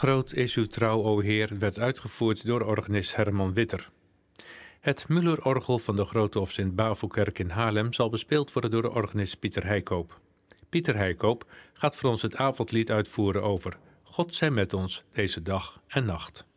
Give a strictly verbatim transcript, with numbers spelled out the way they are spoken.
Groot is uw trouw, o Heer, werd uitgevoerd door organist Herman Witter. Het Müller-orgel van de Grote of Sint-Bavelkerk in Haarlem zal bespeeld worden door de organist Pieter Heikoop. Pieter Heikoop gaat voor ons het avondlied uitvoeren over God zij met ons deze dag en nacht.